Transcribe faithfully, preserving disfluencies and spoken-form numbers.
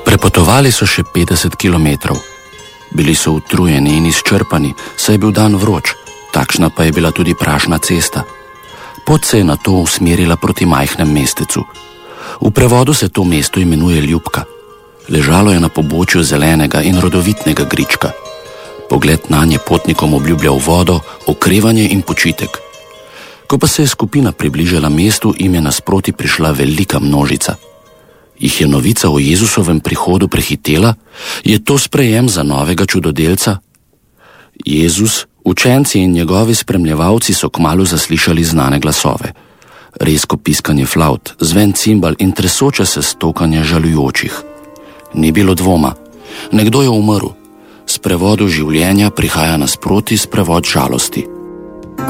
Prepotovali so še petdeset kilometrov. Bili so utrujeni in izčrpani, saj je bil dan vroč, takšna pa je bila tudi prašna cesta. Pot se je nato usmerila proti majhnem mestecu. V prevodu se to mesto imenuje Ljubka. Ležalo je na pobočju zelenega in rodovitnega grička. Pogled nanje potnikom obljubljal vodo, okrevanje in počitek. Ko pa se je skupina približala mestu, jim je nasproti prišla velika množica. Jih je novica o Jezusovem prihodu prehitela? Je to sprejem za novega čudodelca? Jezus, učenci in njegovi spremljevalci so kmalu zaslišali znane glasove. Rezko piskanje flavt, zven cimbal in tresoče se stokanje žalujočih. Ni bilo dvoma. Nekdo je umrl. Sprevod življenja prihaja nasproti sprevod žalosti.